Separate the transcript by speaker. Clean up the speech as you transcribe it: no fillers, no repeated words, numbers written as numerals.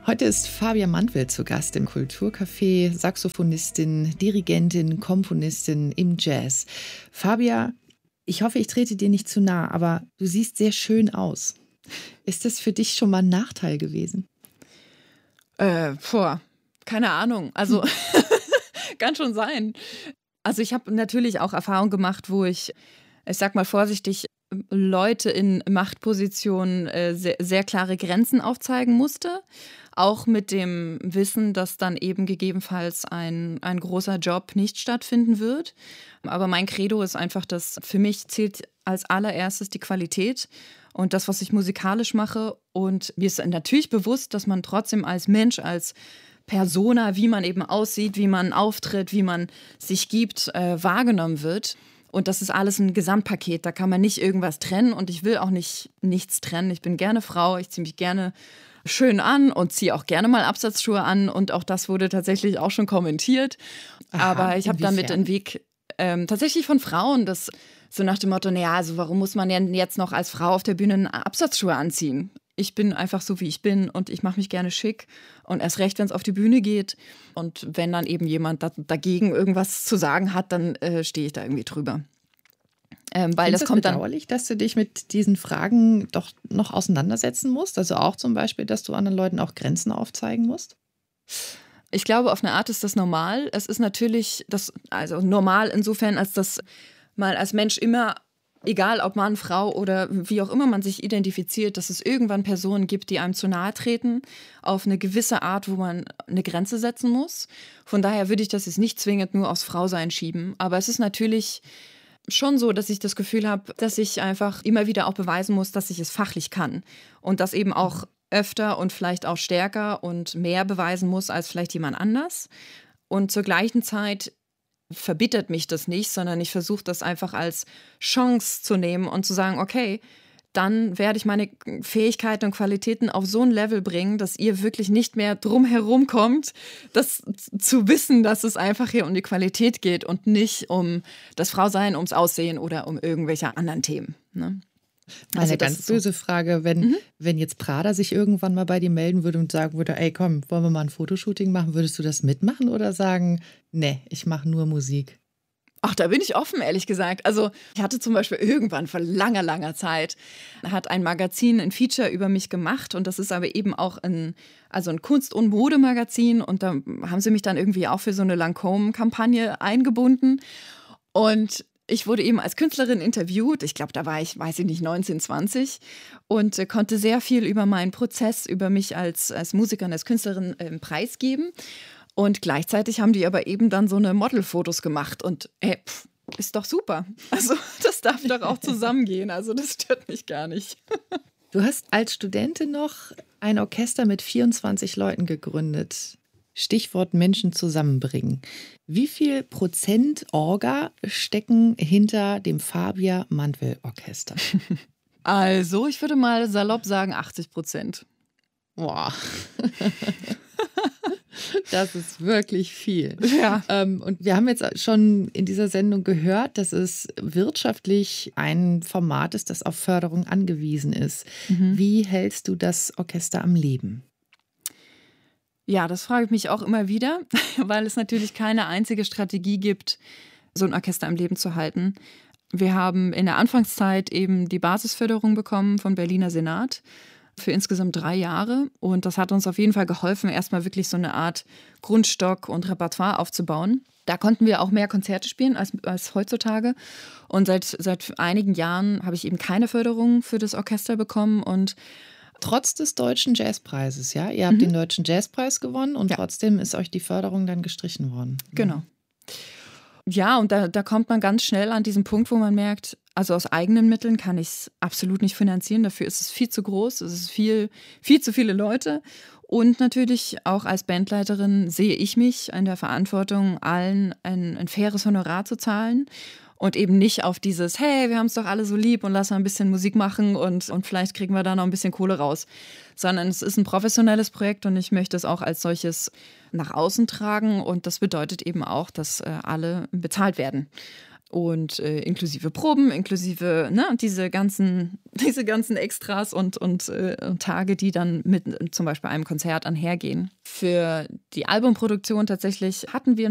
Speaker 1: Heute ist Fabia Mantvel zu Gast im Kulturcafé, Saxophonistin, Dirigentin, Komponistin im Jazz. Fabia, ich hoffe, ich trete dir nicht zu nah, aber du siehst sehr schön aus. Ist das für dich schon mal ein Nachteil gewesen?
Speaker 2: Keine Ahnung. Also kann schon sein. Also ich habe natürlich auch Erfahrungen gemacht, wo ich sag mal vorsichtig, Leute in Machtpositionen sehr, sehr klare Grenzen aufzeigen musste. Auch mit dem Wissen, dass dann eben gegebenenfalls ein großer Job nicht stattfinden wird. Aber mein Credo ist einfach, dass für mich zählt als allererstes die Qualität und das, was ich musikalisch mache. Und mir ist natürlich bewusst, dass man trotzdem als Mensch, als Persona, wie man eben aussieht, wie man auftritt, wie man sich gibt, wahrgenommen wird. Und das ist alles ein Gesamtpaket, da kann man nicht irgendwas trennen und ich will auch nichts trennen. Ich bin gerne Frau, ich ziehe mich gerne schön an und ziehe auch gerne mal Absatzschuhe an und auch das wurde tatsächlich auch schon kommentiert. Aha, aber ich habe damit einen Weg tatsächlich von Frauen, das so nach dem Motto, naja, also warum muss man denn jetzt noch als Frau auf der Bühne Absatzschuhe anziehen? Ich bin einfach so, wie ich bin und ich mache mich gerne schick und erst recht, wenn es auf die Bühne geht. Und wenn dann eben jemand dagegen irgendwas zu sagen hat, dann stehe ich da irgendwie drüber.
Speaker 1: Weil das kommt bedauerlich, dass du dich mit diesen Fragen doch noch auseinandersetzen musst? Also auch zum Beispiel, dass du anderen Leuten auch Grenzen aufzeigen musst?
Speaker 2: Ich glaube, auf eine Art ist das normal. Es ist natürlich also normal insofern, als dass man als Mensch immer, egal ob Mann, Frau oder wie auch immer man sich identifiziert, dass es irgendwann Personen gibt, die einem zu nahe treten, auf eine gewisse Art, wo man eine Grenze setzen muss. Von daher würde ich das jetzt nicht zwingend nur aufs Frausein schieben. Aber es ist natürlich schon so, dass ich das Gefühl habe, dass ich einfach immer wieder auch beweisen muss, dass ich es fachlich kann. Und das eben auch öfter und vielleicht auch stärker und mehr beweisen muss als vielleicht jemand anders. Und zur gleichen Zeit verbittert mich das nicht, sondern ich versuche das einfach als Chance zu nehmen und zu sagen, okay, dann werde ich meine Fähigkeiten und Qualitäten auf so ein Level bringen, dass ihr wirklich nicht mehr drum herum kommt, das zu wissen, dass es einfach hier um die Qualität geht und nicht um das Frausein, ums Aussehen oder um irgendwelche anderen Themen. Ne?
Speaker 1: Also eine ganz böse Frage, wenn jetzt Prada sich irgendwann mal bei dir melden würde und sagen würde, ey komm, wollen wir mal ein Fotoshooting machen, würdest du das mitmachen oder sagen, nee, ich mache nur Musik?
Speaker 2: Ach, da bin ich offen, ehrlich gesagt. Also ich hatte zum Beispiel irgendwann vor langer, langer Zeit, hat ein Magazin ein Feature über mich gemacht und das ist aber eben auch ein Kunst- und Modemagazin und da haben sie mich dann irgendwie auch für so eine Lancôme-Kampagne eingebunden und ich wurde eben als Künstlerin interviewt. Ich glaube, da war ich, weiß ich nicht, 19, 20 und konnte sehr viel über meinen Prozess, über mich als Musikerin, als Künstlerin preisgeben. Und gleichzeitig haben die aber eben dann so eine Modelfotos gemacht und ist doch super. Also das darf doch auch zusammengehen. Also das stört mich gar nicht.
Speaker 1: Du hast als Studentin noch ein Orchester mit 24 Leuten gegründet. Stichwort Menschen zusammenbringen. Wie viel Prozent Orga stecken hinter dem Fabia Mantvel Orchester?
Speaker 2: Also ich würde mal salopp sagen 80%.
Speaker 1: Boah. Das ist wirklich viel.
Speaker 2: Ja.
Speaker 1: Und wir haben jetzt schon in dieser Sendung gehört, dass es wirtschaftlich ein Format ist, das auf Förderung angewiesen ist. Wie hältst du das Orchester am Leben?
Speaker 2: Ja, das frage ich mich auch immer wieder, weil es natürlich keine einzige Strategie gibt, so ein Orchester am Leben zu halten. Wir haben in der Anfangszeit eben die Basisförderung bekommen vom Berliner Senat für insgesamt 3 Jahre. Und das hat uns auf jeden Fall geholfen, erstmal wirklich so eine Art Grundstock und Repertoire aufzubauen. Da konnten wir auch mehr Konzerte spielen als heutzutage. Und seit einigen Jahren habe ich eben keine Förderung für das Orchester bekommen. Und
Speaker 1: trotz des Deutschen Jazzpreises, ja? Ihr habt den Deutschen Jazzpreis gewonnen und trotzdem ist euch die Förderung dann gestrichen worden.
Speaker 2: Genau. Ja, und da kommt man ganz schnell an diesen Punkt, wo man merkt, also aus eigenen Mitteln kann ich es absolut nicht finanzieren. Dafür ist es viel zu groß, es ist viel, viel zu viele Leute. Und natürlich auch als Bandleiterin sehe ich mich in der Verantwortung, allen ein faires Honorar zu zahlen. Und eben nicht auf dieses, hey, wir haben es doch alle so lieb und lass mal ein bisschen Musik machen und vielleicht kriegen wir da noch ein bisschen Kohle raus. Sondern es ist ein professionelles Projekt und ich möchte es auch als solches nach außen tragen. Und das bedeutet eben auch, dass alle bezahlt werden. Und inklusive Proben, inklusive diese ganzen Extras und Tage, die dann mit zum Beispiel einem Konzert einhergehen. Für die Albumproduktion tatsächlich hatten wir